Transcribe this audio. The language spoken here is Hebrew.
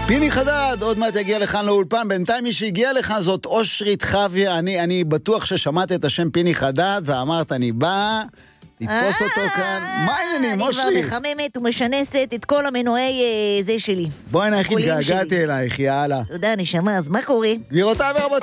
פיני חדד, עוד מעט יגיע לכאן לאולפן. בינתיים מי שהגיע לכאן זאת אושרית חוויה. אני בטוח ששמעת את השם פיני חדד ואמרת אני בא לתפוס אותו כאן. מה העניינים, אושרית? אני כבר מחממת ומשנסת את כל המנועי זה שלי. בואי נחית, געגעתי אלייך, יאללה. תודה, נשמה, אז מה קורה? גבירותיי ורבותיי,